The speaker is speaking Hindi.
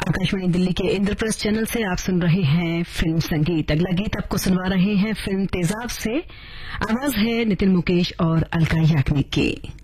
आकाशवाणी दिल्ली के इंद्रप्रस्थ चैनल से आप सुन रहे हैं फिल्म संगीत। अगला गीत आपको सुनवा रहे हैं फिल्म तेजाब से। आवाज है नितिन मुकेश और अलका याग्निक की।